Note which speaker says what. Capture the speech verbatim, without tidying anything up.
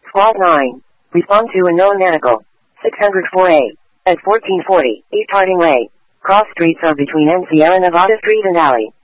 Speaker 1: Fault nine. Respond to unknown manacle. six hundred four A. At fourteen forty, East Harding Way. Cross streets are between N Sierra Nevada Street and Alley.